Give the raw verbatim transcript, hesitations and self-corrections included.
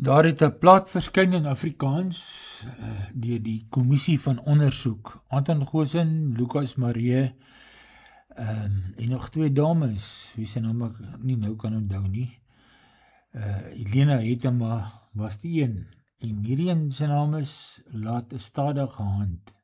Daar het 'n plaat verskyn in Afrikaans uh, deur die kommissie van ondersoek, Anton Goosen, Lucas Maree, um, en nog twee dames, wie se naam ek nie nou kan onthou nie. Uh, Elena Hetema was die een, en hierdie een se naam is Laat 'n Stadige Hand.